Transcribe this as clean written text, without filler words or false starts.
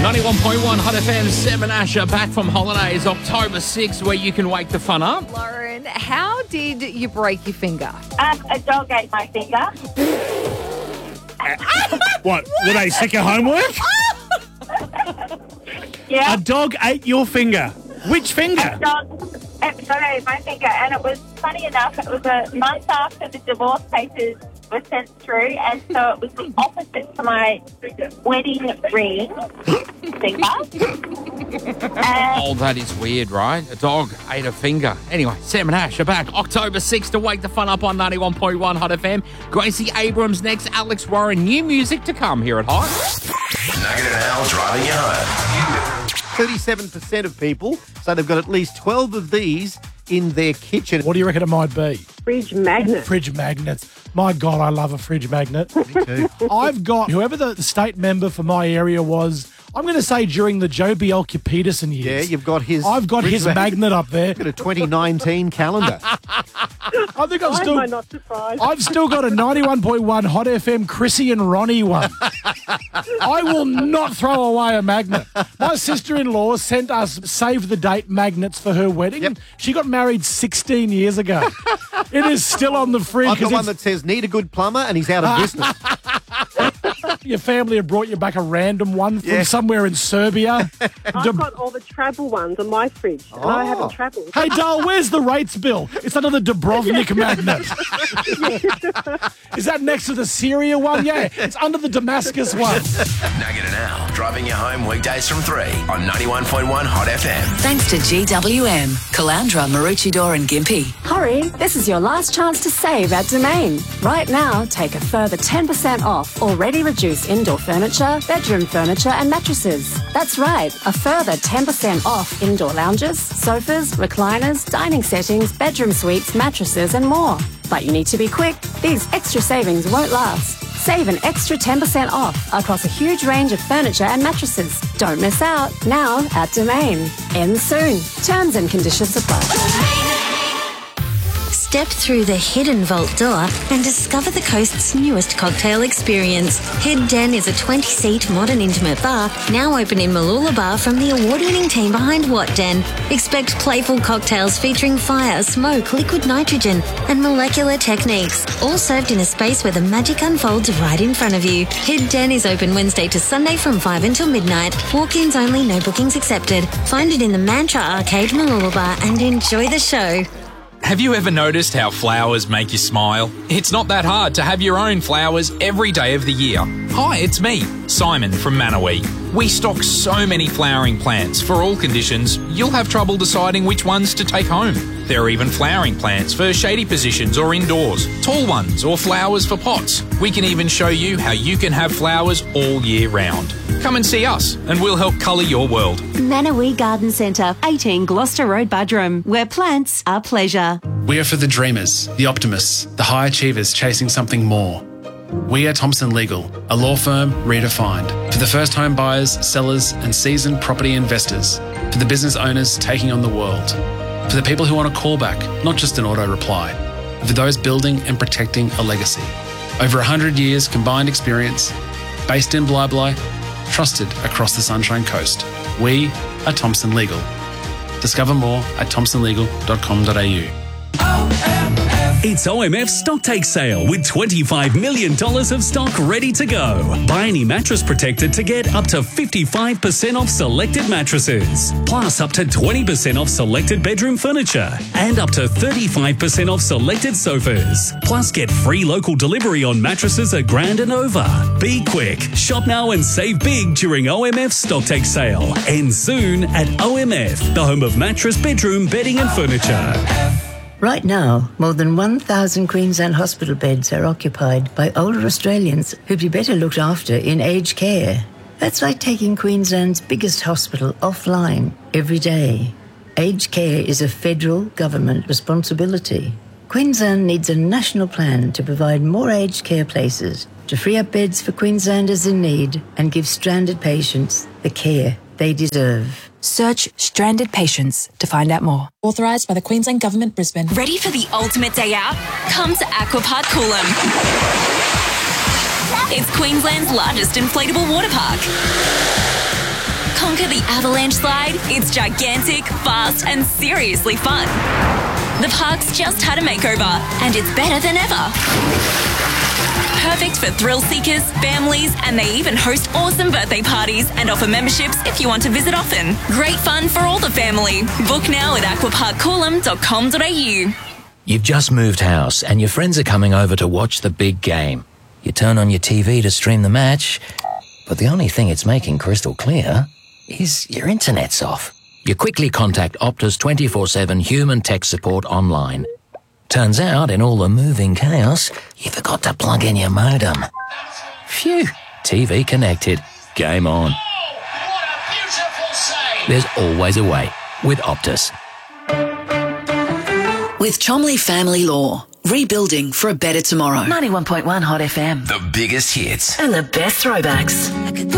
91.1 Hot FM, Sam and Asher back from holidays, October 6th, where you can wake the fun up. Lauren, how did you break your finger? A dog ate my finger. What? Were they sick of homework? Yeah. A dog ate your finger. Which finger? A dog ate my finger, and it was funny enough. It was a month after the divorce papers were sent through, and so it was the opposite to my wedding ring finger. Oh, that is weird, right? A dog ate a finger. Anyway, Sam and Ash are back October 6th to wake the fun up on 91.1 Hot FM. Gracie Abrams next, Alex Warren. New music to come here at Hot. Nugget and Al driving you home. 37% of people say they've got at least 12 of these in their kitchen. What do you reckon it might be? Fridge magnet. Fridge magnets. My God, I love a fridge magnet. Me too. I've got, whoever the state member for my area was, I'm going to say during the Joe Bielke-Peterson years. Yeah, you've got his... I've got his magnet up there. Got a 2019 calendar. I think Why am I not surprised? I've still got a 91.1 Hot FM Chrissy and Ronnie one. I will not throw away a magnet. My sister-in-law sent us save the date magnets for her wedding. Yep. She got married 16 years ago. It is still on the fridge. I've got one that says need a good plumber and he's out of business. Your family have brought you back a random one from somewhere in Serbia. I've got all the travel ones on my fridge, and I haven't travelled. Hey, Dale, where's the rates bill? It's under the Dubrovnik magnet. Is that next to the Syria one? Yeah, it's under the Damascus one. Nugget and Al driving you home weekdays from 3 on 91.1 Hot FM. Thanks to GWM, Caloundra, Maroochydore and Gympie. Hurry, this is your last chance to save at Domain. Right now, take a further 10% off already reduced indoor furniture, bedroom furniture and mattresses. That's right, a further 10% off indoor lounges, sofas, recliners, dining settings, bedroom suites, mattresses and more. But you need to be quick. These extra savings won't last. Save an extra 10% off across a huge range of furniture and mattresses. Don't miss out. Now at Domain. Ends soon. Terms and conditions apply. Step through the hidden vault door and discover the coast's newest cocktail experience. Head Den is a 20-seat modern intimate bar now open in Mooloolaba from the award-winning team behind What Den. Expect playful cocktails featuring fire, smoke, liquid nitrogen and molecular techniques, all served in a space where the magic unfolds right in front of you. Head Den is open Wednesday to Sunday from 5 until midnight. Walk-ins only, no bookings accepted. Find it in the Mantra Arcade, Mooloolaba and enjoy the show. Have you ever noticed how flowers make you smile? It's not that hard to have your own flowers every day of the year. Hi, it's me, Simon from Manawee. We stock so many flowering plants for all conditions, you'll have trouble deciding which ones to take home. There are even flowering plants for shady positions or indoors, tall ones or flowers for pots. We can even show you how you can have flowers all year round. Come and see us and we'll help colour your world. Manawee Garden Centre, 18 Gloucester Road, Buderim, where plants are pleasure. We are for the dreamers, the optimists, the high achievers chasing something more. We are Thompson Legal, a law firm redefined. For the first home buyers, sellers and seasoned property investors. For the business owners taking on the world. For the people who want a callback, not just an auto reply. For those building and protecting a legacy. Over 100 years combined experience, based in Bli, trusted across the Sunshine Coast. We are Thompson Legal. Discover more at thompsonlegal.com.au. It's OMF's Stock Take Sale with $25 million of stock ready to go. Buy any mattress protector to get up to 55% off selected mattresses, plus up to 20% off selected bedroom furniture and up to 35% off selected sofas. Plus get free local delivery on mattresses $1,000 and over. Be quick, shop now and save big during OMF's Stock Take Sale. Ends soon at OMF, the home of mattress, bedroom, bedding and furniture. Right now, more than 1,000 Queensland hospital beds are occupied by older Australians who'd be better looked after in aged care. That's like taking Queensland's biggest hospital offline every day. Aged care is a federal government responsibility. Queensland needs a national plan to provide more aged care places, to free up beds for Queenslanders in need and give stranded patients the care they deserve. Search Stranded Patients to find out more. Authorised by the Queensland Government, Brisbane. Ready for the ultimate day out? Come to Aquapark Coolum. It's Queensland's largest inflatable water park. Conquer the avalanche slide? It's gigantic, fast, and seriously fun. The park's just had a makeover, and it's better than ever. Perfect for thrill seekers, families, and they even host awesome birthday parties and offer memberships if you want to visit often. Great fun for all the family. Book now at aquaparkcoolum.com.au. You've just moved house and your friends are coming over to watch the big game. You turn on your TV to stream the match, but the only thing it's making crystal clear is your internet's off. You quickly contact Optus 24/7 human tech support online. Turns out, in all the moving chaos, you forgot to plug in your modem. Phew, TV connected. Game on. There's always a way with Optus. With Chomley Family Law, rebuilding for a better tomorrow. 91.1 Hot FM. The biggest hits. And the best throwbacks.